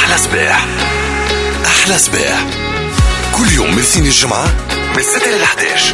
أحلى صباح. أحلى صباح كل يوم من الاثنين الجمعة من 6 ل 11.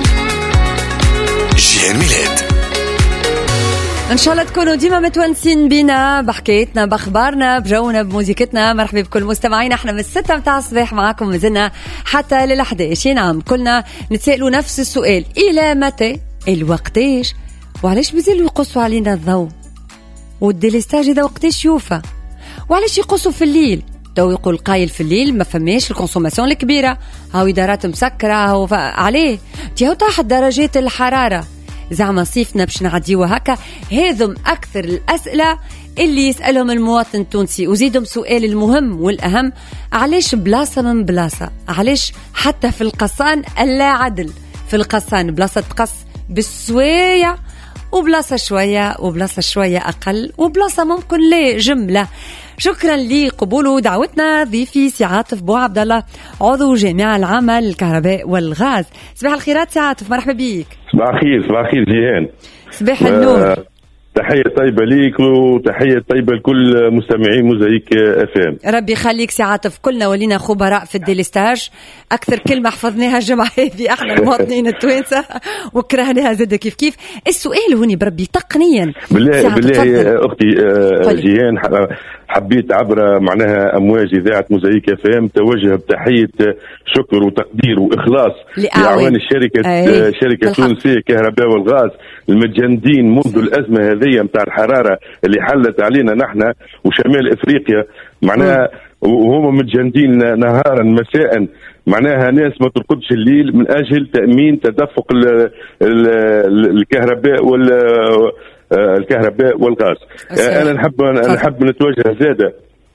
جيهان ميلاد. ان شاء الله تكونوا ديما متونسين بينا بحكايتنا باخبارنا بجونا بموزيكتنا. مرحبا بكل مستمعين. احنا من 6 متاع الصباح معاكم مازلنا حتى لل 11. نعم كلنا نتسائلوا نفس السؤال: الى متى الوقتاش وعلاش بيزيلوا يقصوا علينا الضوء والديليستاج اذا وقتاش يوفى وعلاش يقصوا في الليل؟ تو يقول قايل في الليل ما فماش الكونسوماسيون الكبيره هاو ادارات مسكره هاو عليه تيهو طاحت درجات الحراره زعما صيفنا باش نعديوها هكا. هذم أكثر الأسئلة اللي يسألهم المواطن التونسي. وزيدهم سؤال المهم والأهم: علاش بلاصة من بلاصة؟ علاش حتى في القصان اللا عدل؟ في القصان بلاصة تقص بالسوية وبلاصة شوية وبلاصة شوية أقل وبلاصة ممكن لا جملة. شكرا لقبولوا دعوتنا ضيفي سي عاطف بو عبد الله عضو جامعة العامة للكهرباء والغاز. صباح الخيرات سي عاطف، مرحبا بيك. صباح الخير. صباح الخير جيهان. صباح النور. تحية طيبة ليك وتحية طيبة لكل مستمعين موزايك FM. ربي يخليك سي عاطف. كلنا ولينا خبراء في الديليستاج. أكثر كلمة حفظناها الجمعة هذه احنا المواطنين التوانسة وكرهناها زاد كيف كيف. السؤال هوني بربي تقنيا بالله أختي جيهان، حبيت عبر معناها أمواج إذاعة موزايك FM توجه بتحية شكر وتقدير وإخلاص لأعوان شركة تونسية كهرباء والغاز المتجندين منذ الأزمة هذه متاع الحرارة اللي حلت علينا نحن وشمال إفريقيا، معناها وهم متجندين نهارا مساء، معناها ناس ما ترقدش الليل من أجل تأمين تدفق الكهرباء الكهرباء والغاز. أنا نحب نتوجه زادة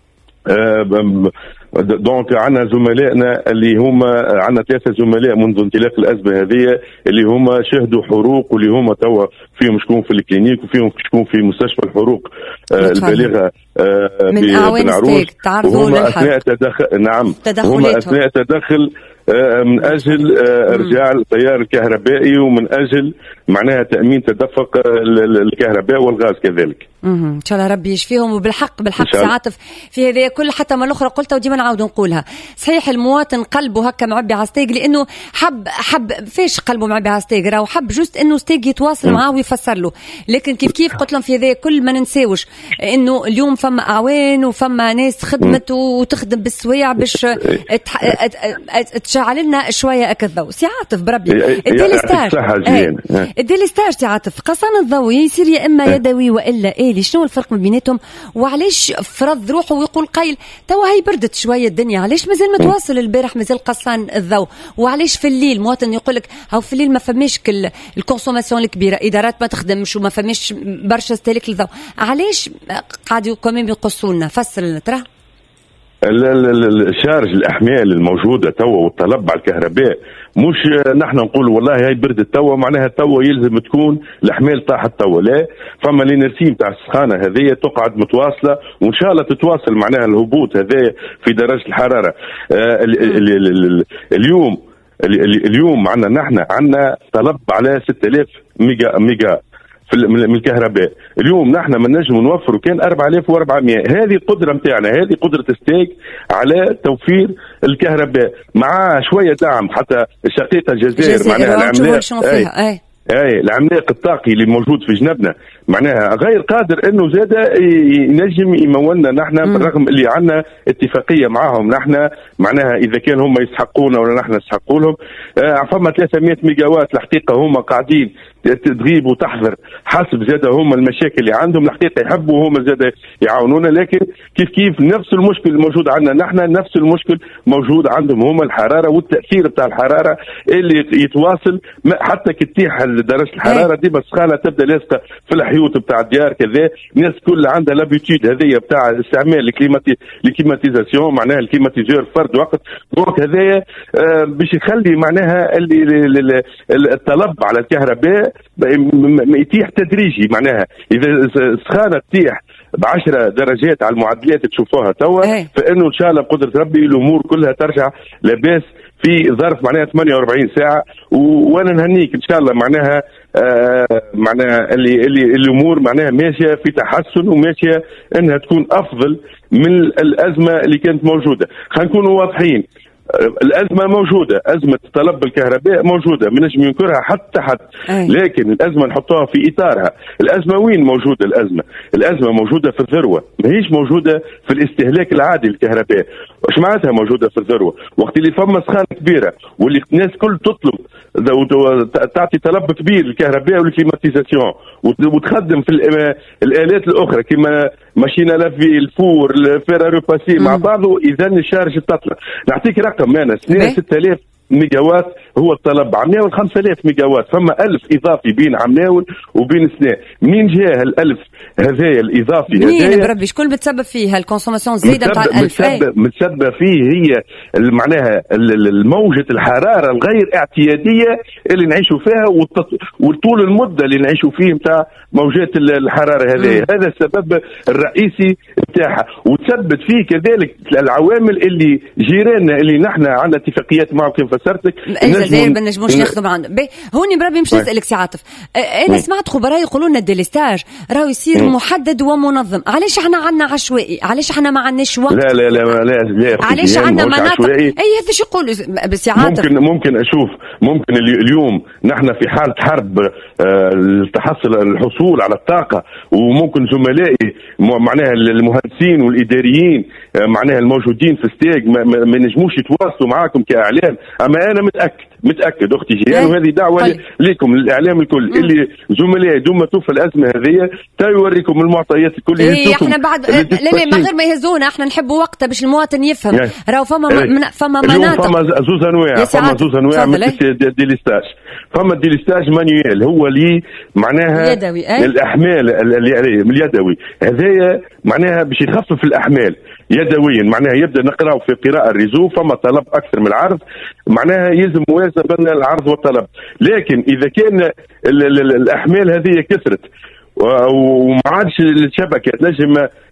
دونك عنا زملائنا اللي هما عنا 3 زملاء منذ انطلاق الأزمة هذه اللي هما شهدوا حروق واللي هما توا فيهم شكون في الكلينيك وفيهم شكون في مستشفى الحروق البالغة من أعوان ستيك تعرضوا للحرق. نعم هم أثناء تدخل من أجل إرجاع التيار الكهربائي ومن أجل معناها تأمين تدفق الكهرباء والغاز كذلك. إن شاء الله ربي يشفيهم. وبالحق سي عاطف في هذه كل حتى ما الأخرى قلتها وديما نعاود نقولها، صحيح المواطن قلبه هكا معبي على ستيق لأنه حب فيش قلبه معبي على ستيق راهو حب جوست إنه ستيق يتواصل معاه ويفسر له. لكن كيف قلت لهم في هذه كل ما ننساوش إنه اليوم فما أعوان وفما ناس خدمت وتخدم بالسويع باش تشعل لنا شوية أكذا. سي عاطف بربي الديليستاج سي عاطف قصان الضوء يصير يا إما يدوي وإلا إيه؟ شنو الفرق ما بيناتهم؟ وعلاش فرض روحه ويقول قايل توا هي بردت شويه الدنيا، علاش مازال متواصل البارح مازال قصان الضوء؟ وعلاش في الليل مواطن يقول لك هاو في الليل ما فماش الكونسوماسيون الكبيره، ادارات ما تخدمش وما فماش برشا استهلاك للضوء، علاش قاعد كمان يقصوا لنا؟ فسر لنا ترى. الشارج الأحمال الموجودة توا والطلب على الكهرباء مش نحن نقول والله هاي بردت توا معناها توا يلزم تكون الأحمال طاحت توا، لا، فما الانرسيم تاع السخانة هذه تقعد متواصلة وإن شاء الله تتواصل معناها الهبوط هذا في درجة الحرارة. اليوم معنا نحن عنا طلب على 6000 ميجا من الكهرباء. اليوم نحن ما نجم نوفر كان 4400. هذه قدرة متاعنا، هذه قدرة ستيك على توفير الكهرباء مع شوية دعم حتى شقيقة الجزائر معناها العملاق العملاق الطاقي اللي موجود في جنبنا معناها غير قادر انه زاد ينجم يمولنا نحن بالرغم اللي عندنا اتفاقيه معاهم نحن معناها اذا كان هم يستحقونا ولا نحن نستحقوا لهم. فما 300 ميجا وات الحقيقه هم قاعدين تغيب وتحضر حسب زاد هم المشاكل اللي عندهم الحقيقه يحبوا هم زاد يعاونونا، لكن كيف نفس المشكل الموجود عندنا نحن نفس المشكل موجود عندهم هم، الحراره والتاثير بتاع الحراره اللي يتواصل حتى كتيح درجه الحراره دي بس خانه تبدا لاصقه في الحيوط بتاع الديار كذا. الناس كل عندها لابيتود هذيا بتاع استعمال الكليماتيزاسيون معناها الكليماتيزور فرد وقت دونك هذايا باش يخلي معناها الطلب على الكهرباء يتيح تدريجي معناها اذا السخانه تتيح ب10 درجات على المعدلات تشوفوها توا فانه ان شاء الله بقدره ربي الامور كلها ترجع لاباس في ظرف معناها 48 ساعه. وانا نهنيك ان شاء الله معناها معناها اللي الامور معناها ماشيه في تحسن وماشيه انها تكون افضل من الازمه اللي كانت موجوده. خلينا نكونوا واضحين، الأزمة موجودة، أزمة طلب الكهرباء موجودة، ما نجم ينكرها حتى حد، لكن الأزمة نحطها في إطارها. الأزمة وين موجودة؟ الأزمة موجودة في الذروة، ماهيش موجودة في الاستهلاك العادي للكهرباء. واش معناتها موجودة في الذروة؟ وقت اللي فما سخانة كبيرة واللي الناس كل تطلب تعطي طلب كبير للكهرباء والكليماتيزاسيون وتخدم في الآلات الأخرى كما ماشينا لافي، الفور، الفيرارو باسي مع بعضه، إذا الشارج تطلع. نعطيك رقم أنا، 6000 ميجا وات هو الطلب. عمناول 5000 ميجا وات، فما 1000 إضافي بين عمناول وبين سناء. منين جاء ال1000 هذايا الإضافي؟ منين بربي؟ شكون متسبب فيه هالكونسوماسيون زايدة نتاع ال1000؟ متسبب فيه هي معناها موجة الحرارة الغير اعتيادية اللي نعيشوا فيها وطول المدة اللي نعيشوا فيه نتاع موجات الحرارة هذه. هذا السبب الرئيسي نتاعها، وتثبت فيه كذلك العوامل اللي جيراننا اللي نحن عندنا اتفاقيات معهم كيف فسرتك. زي ما نجموش نخدم عنده. هوني بربي مش نسألك سي عاطف، انا سمعت خبراء يقولوا لنا الديليستاج راهو يصير محدد ومنظم. علاش احنا عندنا عشوائي؟ علاش احنا ما عندناش وقت؟ لا علاش عندنا مناطق اي هذا شو يقولوا بس عاطف؟ ممكن اشوف، ممكن اليوم نحن في حالة حرب الحصول على الطاقة، وممكن زملائي معناها المهندسين والإداريين معناها الموجودين في ستيج ما نجموش يتواصلوا معاكم كإعلام. أما أنا متأكد أختي جيان، وهذه دعوة لكم للإعلام الكل اللي زملائي دوما توفى الأزمة هذه تيوريكم المعطيات الكل. احنا بعد لا غير ما يهزونا، احنا نحب وقتها باش المواطن يفهم. راهو فما مناطق، فما زوز أنواع من الديليستاج. فما الديليستاج مانيوال هو اللي معناها يدوي. الأحمال اليدوي هذايا معناها باش يخفف الأحمال يدويا. معناها يبدأ نقرأ في قراءة الريزو، فما طلب أكثر من العرض، معناها يلزم موازنة بين العرض والطلب. لكن إذا كان الأحمال هذه كثرت وما عادش الشبكة تنجم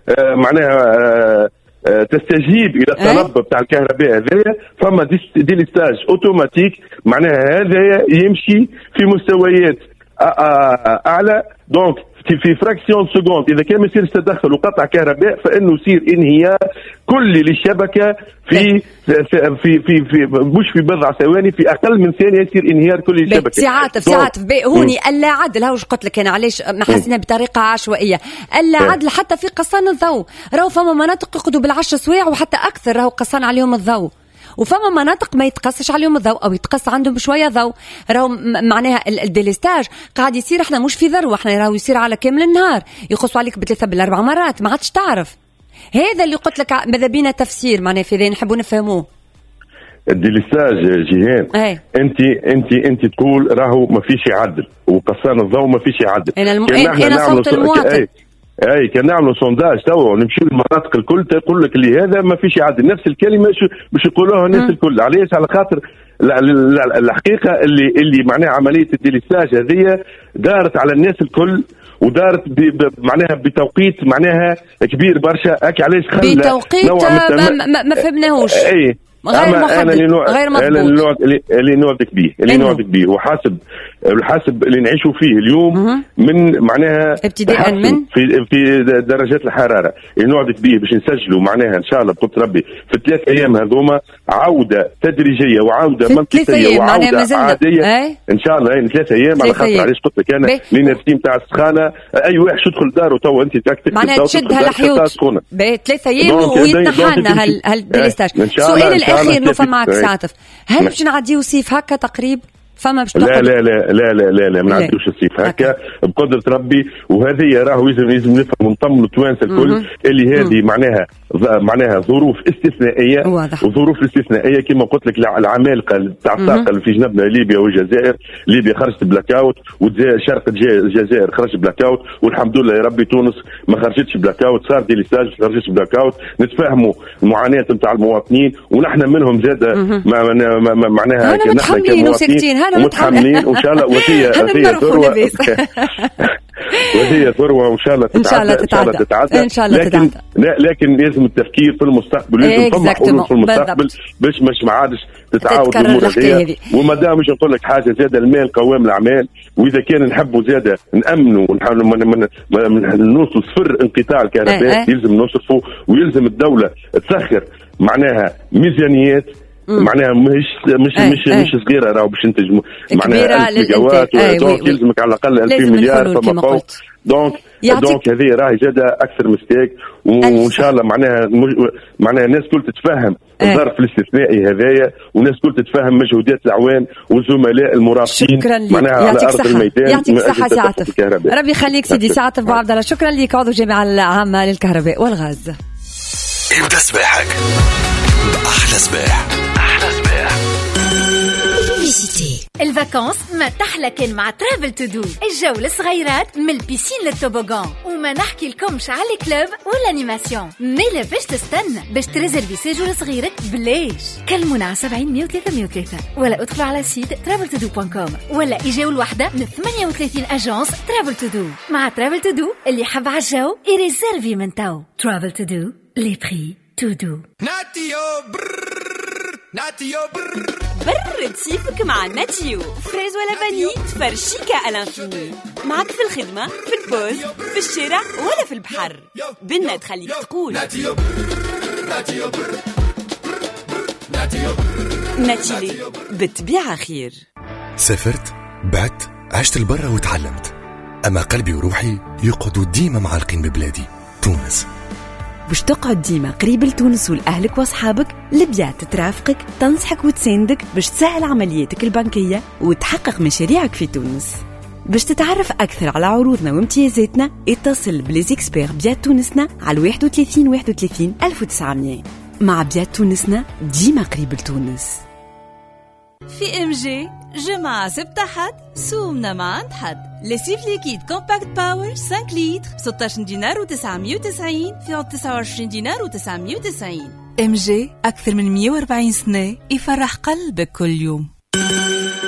معناها تستجيب الى الطلب بتاع الكهرباء هذايا، فما ديليستاج اوتوماتيك معناها هذا يمشي في مستويات اعلى. دونك في فراكسيون سكوند اذا كان ما يصيرش تدخل وقطع كهرباء فانه يصير انهيار كلي للشبكه في في في في مش في بضع ثواني، في اقل من ثانيه يصير انهيار كلي للشبكه. سي عاطف هوني اللا عدل، هاوش قلت لك انا علاش ما حسينا بطريقه عشوائيه. اللا عدل حتى في قصان الضوء، راهو فما مناطق يقعدوا بالعشر سوايع وحتى اكثر راهو قصان عليهم الضوء، وفما مناطق ما يتقصش عليهم الضوء او يتقص عندهم بشويه ضوء. راهو معناها الديليستاج قاعد يصير، احنا مش في ذروه، احنا راهو يصير على كامل النهار، يقصوا عليك ب3 ب4 مرات، ما عادش تعرف. هذا اللي قلت لك ماذا بينا تفسير معناها في ذي نحبوا نفهموه. الديليستاج جيهان انت تقول راهو ما فيش يعدل وقصان الضوء ما فيش يعدل. انا صوت المواطن كان نعملوا سونداج توا ونمشيو للمناطق الكل تقول لك اللي هذا ما فيش يعدل. نفس الكلمه باش يقولوها الناس الكل. علاش؟ على خاطر الحقيقه اللي معناها عمليه الديليستاج هذه دارت على الناس الكل، ودارت معناها بتوقيت معناها كبير برشا. علاش خلى بتوقيت ما فهمناهوش غير محدد غير مضبوط. اللي نوعدك به وحاسب اللي نعيشوا فيه اليوم من معناها ابتداء من في درجات الحراره اللي نوعدك به باش نسجلوا معناها ان شاء الله بقدر ربي في 3 أيام هذوما عوده تدريجيه وعوده منطقيه وعوده عاديه ان شاء الله. 3 أيام على خاطر علاش قلت لك انا الانرتيم تاع السخانه اي واحد يدخل داره تو انت تكتب معناها تشدها الحيوط 3 أيام ويتنحى لنا هالديليستاج. سؤال الاخير نوفى معك ساعتف، هل باش نعديو صيف هكا تقريب؟ فما باش لا لا لا لا لا لا لا ما نعديوش الصيف هكا بقدرة ربي. وهذه راهو لازم نفهم ونطمنوا التوانسه الكل اللي هذه معناها ظروف استثنائيه. وظروف الاستثنائيه كما قلت لك العمالقه تاع الطاقه اللي في جنبنا ليبيا والجزائر. ليبيا خرجت بلاكاوت والجزائر شرق الجزائر خرجت بلاكاوت، والحمد لله يا ربي تونس ما خرجتش بلاكاوت، صار ديليستاج ما خرجتش بلاكاوت. نتفاهموا المعاناه نتاع المواطنين ونحن منهم زاد معناها نحن كمواطنين ومتحملين وان شاء الله. وهي وهي ثروه وان شاء الله تتعدى ان شاء الله تتعدى. لكن لازم التفكير في المستقبل، لازم فما حلول في المستقبل باش مش ما عادش تتعاود الامور هذه. وما دام مش نقول لك حاجه زاده، المال قوام الاعمال، واذا كان نحبوا زاده نامنوا ونحاولوا نوصلوا صفر انقطاع الكهرباء يلزم نصرفوا، ويلزم الدوله تسخر معناها ميزانيات معناها مش صغيره راهو باش تنتج معناها 1000 ميجاوات، دونك يلزمك على الاقل 2000 مليار فما فوق. دونك هذه راهي زاده اكثر مستاك، وان شاء الله معناها الناس كل تتفهم الظرف الاستثنائي هذايا، والناس كل تتفهم مجهودات الاعوان والزملاء المرافقين معناها على ارض الميدان. يعطيك الصحه سي عاطف، ربي يخليك سيدي سي عاطف بوعبد الله. شكرا لك، عضو الجامعه العامه للكهرباء والغاز. ابدا صباحك احلى صباح. الفاكونس ما تحلى كان مع ترافل تو دو. الجولة صغيرات من البيسين للتوبوغان، وما نحكي لكمش على الكلوب والانيماسيون. ميلا باش تستنى باش تريزرفي سيجور صغيرك بلاش. كلمونا على 70 103 103 ولا ادخلوا على سيت traveltodo.com ولا اجاو الوحدة من 38 اجانس ترافل تو دو. مع ترافل تو دو اللي حب على الجو يريزرفي من تو. ترافل تو دو لي بري تو دو. برد صيفك مع ناتيو. فريز ولا فاني تفرشيكا الانفيني. معك في الخدمة، في البوز، في الشارع ولا في البحر. بنا تخليك تقول ناتيلي بالطبيعة خير. سافرت، بعت، عشت البرة وتعلمت، أما قلبي وروحي يقعدوا ديما معلقين ببلادي تونس. باش تقعد ديما قريب لتونس ولأهلك واصحابك، ليبيا تترافقك، تنصحك وتساندك باش تسهل عملياتك البنكية وتحقق مشاريعك في تونس. باش تتعرف أكثر على عروضنا وامتيازاتنا، اتصل بليزيكسبير بيات تونسنا على 31 31 1900. مع بيات تونسنا ديما قريب لتونس. في ام جي جمعة سبت حد سومنا ما عند حد. لسيف ليكيد كومباكت باور 5 لتر ب 16 دينار و990 في 29 دينار و990. ام جي أكثر من 140 سنة يفرح قلبك كل يوم.